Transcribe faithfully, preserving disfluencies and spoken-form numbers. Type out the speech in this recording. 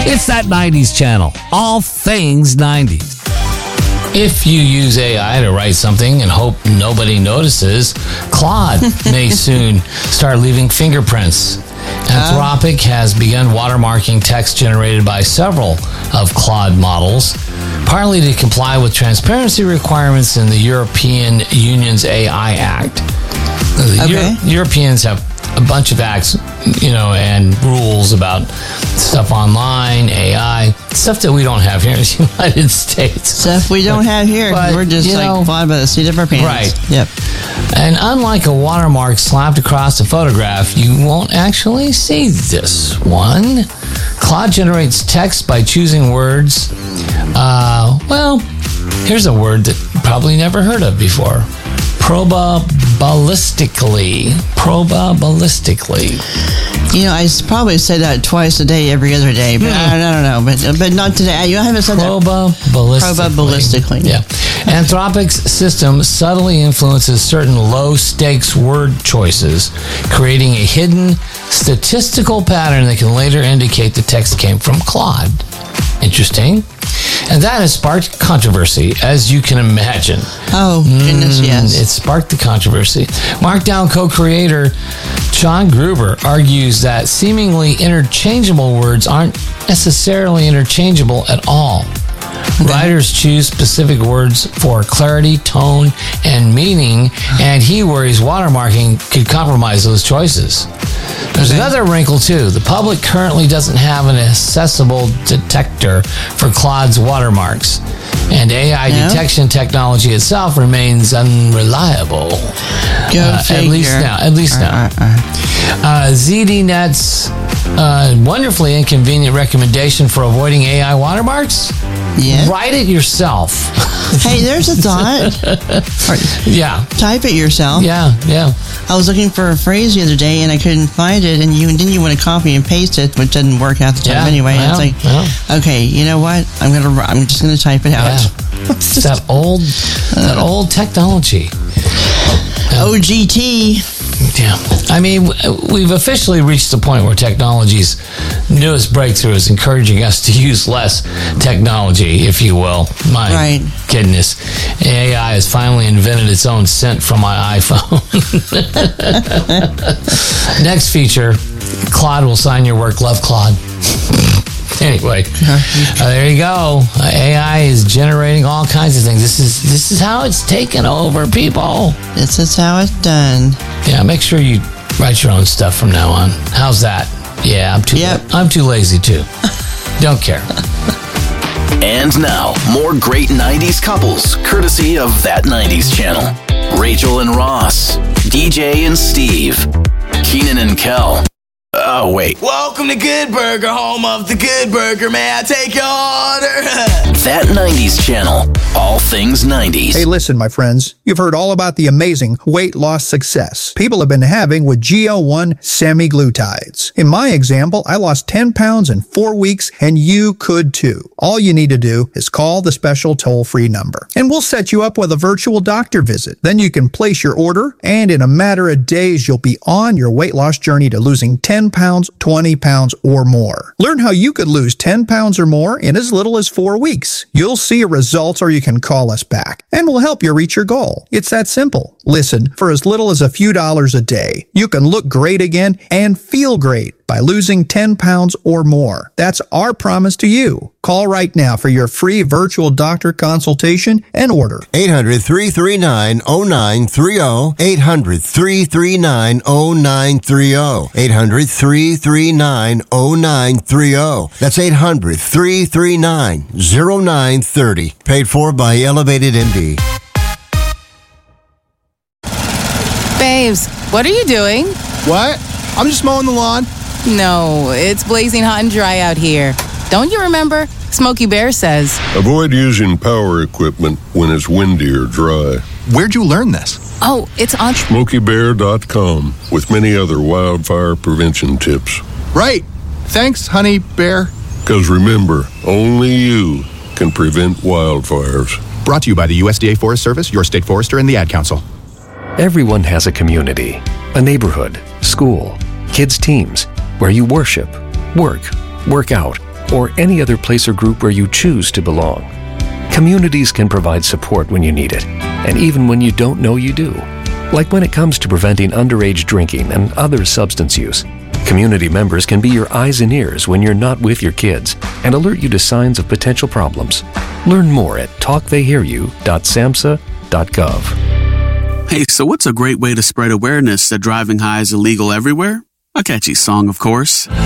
It's That nineties Channel. All things nineties. If you use A I to write something and hope nobody notices, Claude may soon start leaving fingerprints. Anthropic has begun watermarking text generated by several of Claude models, partly to comply with transparency requirements in the European Union's A I Act. The Okay. Euro- Europeans have a bunch of acts, you know, and rules about stuff online, A I, stuff that we don't have here in the United States. Stuff we don't have here. But, We're just you like know, flying by the seat of our pants. Right. Yep. And unlike a watermark slapped across a photograph, you won't actually see this one. Claude generates text by choosing words. Uh, well, here's a word that you probably never heard of before. Probabilistically. Probabilistically. You know, I s- probably say that twice a day, every other day, but I, I don't know. But but not today. You haven't said that. Probabilistically. Probabilistically. Yeah. Anthropic's system subtly influences certain low-stakes word choices, creating a hidden statistical pattern that can later indicate the text came from Claude. Interesting. And that has sparked controversy, as you can imagine. Oh, goodness, Mm, yes. It sparked the controversy. Markdown co-creator John Gruber argues that seemingly interchangeable words aren't necessarily interchangeable at all. Writers choose specific words for clarity, tone, and meaning, and he worries watermarking could compromise those choices. There's Okay. another wrinkle, too. The public currently doesn't have an accessible detector for Claude's watermarks, and A I No? detection technology itself remains unreliable. Go Uh, at least figure. now. At least now. Uh, uh, uh. Uh, ZDNet's uh, wonderfully inconvenient recommendation for avoiding A I watermarks? Yeah. Write it yourself. Hey, there's a thought. Or Yeah. type it yourself. Yeah. Yeah. I was looking for a phrase the other day and I couldn't find it, and you didn't you want to copy and paste it, which doesn't work half the time Yeah, anyway. well, it's like, well. okay, you know what? I'm gonna I'm just gonna type it out. Yeah. It's that old, that old technology. O G T. Yeah. I mean, w- we've officially reached the point where technology's newest breakthrough is encouraging us to use less technology, if you will. My Right. goodness. A I has finally invented its own scent from my iPhone. Next feature, Claude will sign your work. Love, Claude. Anyway, uh, there you go. Uh, A I is generating all kinds of things. This is this is how it's taken over, people. This is how it's done. Yeah, make sure you write your own stuff from now on. How's that? Yeah, I'm too. Yep. I'm too lazy too. Don't care. And now, more great nineties couples, courtesy of That nineties Channel. Rachel and Ross, D J and Steve, Keenan and Kel. Oh, wait. Welcome to Good Burger, home of the Good Burger. May I take your order? That nineties Channel. All things nineties. Hey, listen, my friends. You've heard all about the amazing weight loss success people have been having with G L one semaglutides. In my example, I lost ten pounds in four weeks, and you could too. All you need to do is call the special toll-free number, and we'll set you up with a virtual doctor visit. Then you can place your order, and in a matter of days, you'll be on your weight loss journey to losing ten pounds, twenty pounds, or more. Learn how you could lose ten pounds or more in as little as four weeks. You'll see results, or you can call us back, and we'll help you reach your goal. It's that simple. Listen, for as little as a few dollars a day, you can look great again and feel great by losing ten pounds or more. That's our promise to you. Call right now for your free virtual doctor consultation and order. eight hundred, three three nine, oh nine three oh. eight hundred, three three nine, oh nine three oh. eight hundred, three three nine, oh nine three oh. That's eight hundred, three three nine, oh nine three oh. Paid for by Elevated M D. Babes, what are you doing? What? I'm just mowing the lawn. No, it's blazing hot and dry out here. Don't you remember? Smokey Bear says. Avoid using power equipment when it's windy or dry. Where'd you learn this? Oh, it's on Smokey Bear dot com with many other wildfire prevention tips. Right. Thanks, honey bear. Because remember, only you can prevent wildfires. Brought to you by the U S D A Forest Service, your state forester, and the Ad Council. Everyone has a community, a neighborhood, school, kids' teams, where you worship, work, work out, or any other place or group where you choose to belong. Communities can provide support when you need it, and even when you don't know you do. Like when it comes to preventing underage drinking and other substance use. Community members can be your eyes and ears when you're not with your kids and alert you to signs of potential problems. Learn more at talk they hear you dot samhsa dot gov. Hey, so what's a great way to spread awareness that driving high is illegal everywhere? A catchy song, of course.